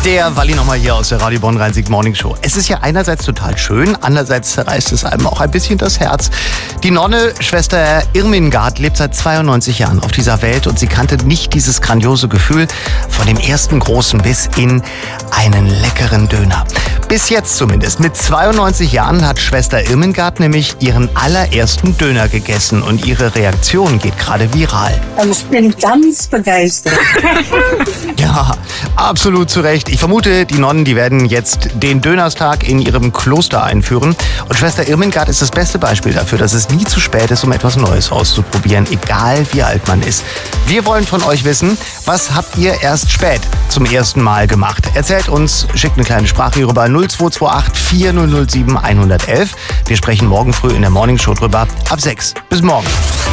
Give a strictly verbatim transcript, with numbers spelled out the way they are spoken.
Der Walli nochmal hier aus der Radio Bonn Rhein-Sieg Morning Show. Es ist ja einerseits total schön, andererseits zerreißt es einem auch ein bisschen das Herz. Die Nonne, Schwester Irmingard, lebt seit zweiundneunzig Jahren auf dieser Welt und sie kannte nicht dieses grandiose Gefühl von dem ersten großen Biss in einen leckeren Döner. Bis jetzt zumindest. Mit zweiundneunzig Jahren hat Schwester Irmingard nämlich ihren allerersten Döner gegessen und ihre Reaktion geht gerade viral. Ich bin ganz begeistert. Ja, absolut zu Recht. Ich vermute, die Nonnen, die werden jetzt den Dönerstag in ihrem Kloster einführen. Und Schwester Irmingard ist das beste Beispiel dafür, dass es nie zu spät ist, um etwas Neues auszuprobieren, egal wie alt man ist. Wir wollen von euch wissen, was habt ihr erst spät zum ersten Mal gemacht? Erzählt uns, schickt eine kleine Sprache rüber null zwei zwei acht vier null null sieben eins eins eins. Wir sprechen morgen früh in der Morning Show drüber ab sechs. Bis morgen.